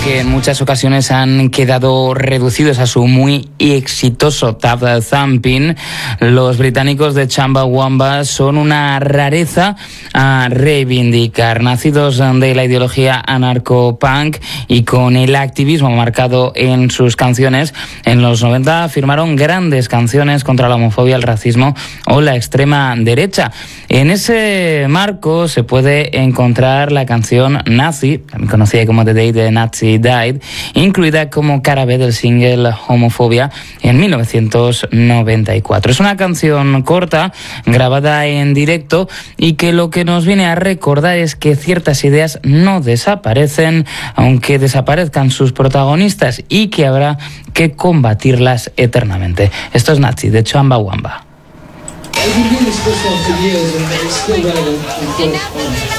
que en muchas ocasiones han quedado reducidos a su muy exitoso tap thumping, los británicos de Chumbawamba son una rareza a reivindicar. Nacidos de la ideología anarco-punk y con el activismo marcado en sus canciones, en los 90 firmaron grandes canciones contra la homofobia, el racismo o la extrema derecha. En ese marco se puede encontrar la canción Nazi, conocida como The Day the Nazi Died, incluida como cara B del single Homofobia en 1994. Es una canción corta, grabada en directo, y que lo que nos viene a recordar es que ciertas ideas no desaparecen, aunque desaparezcan sus protagonistas, y que habrá que combatirlas eternamente. Esto es Nazi, de Chumbawamba. I've been doing this for years and it's still relevant.